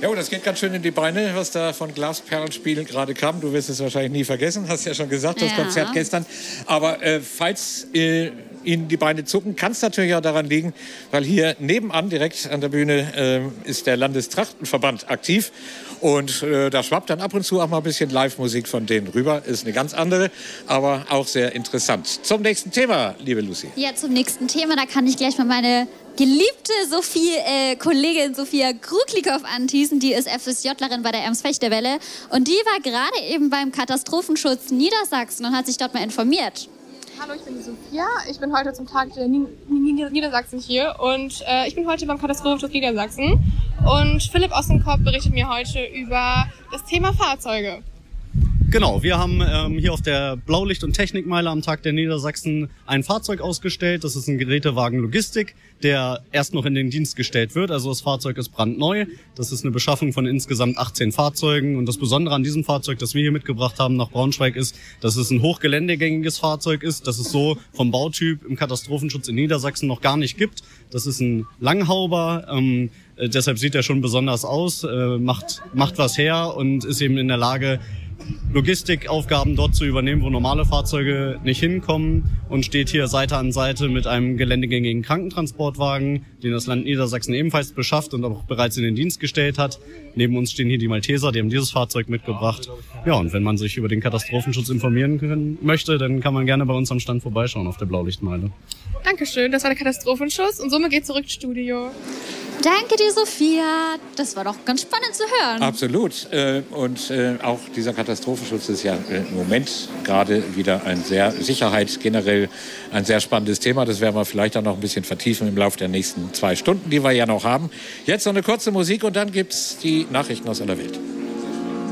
Ja, das geht ganz schön in die Beine, was da von Glasperlenspiel gerade kam. Du wirst es wahrscheinlich nie vergessen, hast ja schon gesagt, das Konzert gestern. Aber falls Ihnen die Beine zucken, kann es natürlich auch daran liegen, weil hier nebenan direkt an der Bühne ist der Landestrachtenverband aktiv. Und da schwappt dann ab und zu auch mal ein bisschen Live-Musik von denen rüber. Ist eine ganz andere, aber auch sehr interessant. Zum nächsten Thema, liebe Lucy. Ja, zum nächsten Thema, da kann ich gleich mal meine geliebte Kollegin Sophia Kruglikov anteasen. Die ist FSJlerin bei der Ems-Fechter-Welle. Und die war gerade eben beim Katastrophenschutz Niedersachsen und hat sich dort mal informiert. Hallo, ich bin die Sophia. Ich bin heute zum Tag der Niedersachsen hier und ich bin heute beim Katastrophenschutz Niedersachsen. Und Philipp Ossenkopf berichtet mir heute über das Thema Fahrzeuge. Genau, wir haben hier auf der Blaulicht- und Technikmeile am Tag der Niedersachsen ein Fahrzeug ausgestellt. Das ist ein Gerätewagen Logistik, der erst noch in den Dienst gestellt wird. Also das Fahrzeug ist brandneu. Das ist eine Beschaffung von insgesamt 18 Fahrzeugen. Und das Besondere an diesem Fahrzeug, das wir hier mitgebracht haben nach Braunschweig, ist, dass es ein hochgeländegängiges Fahrzeug ist, das es so vom Bautyp im Katastrophenschutz in Niedersachsen noch gar nicht gibt. Das ist ein Langhauber. Deshalb sieht er schon besonders aus, macht was her und ist eben in der Lage, Logistikaufgaben dort zu übernehmen, wo normale Fahrzeuge nicht hinkommen, und steht hier Seite an Seite mit einem geländegängigen Krankentransportwagen, den das Land Niedersachsen ebenfalls beschafft und auch bereits in den Dienst gestellt hat. Neben uns stehen hier die Malteser, die haben dieses Fahrzeug mitgebracht. Ja, und wenn man sich über den Katastrophenschutz informieren möchte, dann kann man gerne bei uns am Stand vorbeischauen auf der Blaulichtmeile. Dankeschön, das war der Katastrophenschutz und somit geht zurück ins Studio. Danke dir, Sophia. Das war doch ganz spannend zu hören. Absolut. Und auch dieser Katastrophenschutz ist ja im Moment gerade wieder Sicherheit generell ein sehr spannendes Thema. Das werden wir vielleicht auch noch ein bisschen vertiefen im Laufe der nächsten 2 Stunden, die wir ja noch haben. Jetzt noch eine kurze Musik und dann gibt's die Nachrichten aus aller Welt.